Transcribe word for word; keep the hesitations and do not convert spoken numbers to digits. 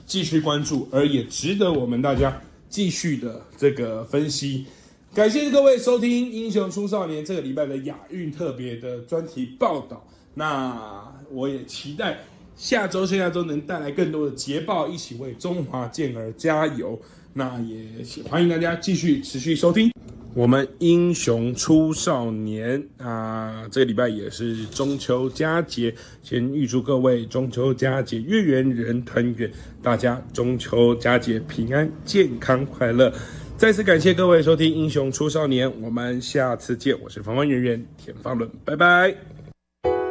继续关注，而也值得我们大家继续的这个分析。感谢各位收听《英雄出少年》这个礼拜的亚运特别的专题报道。那我也期待下周、下下周能带来更多的捷报，一起为中华健儿加油。那也欢迎大家继续持续收听我们英雄出少年啊！这个礼拜也是中秋佳节，先预祝各位中秋佳节月圆人团圆，大家中秋佳节平安、健康、快乐。再次感谢各位收听英雄出少年，我们下次见。我是方方圆圆田方伦，拜拜。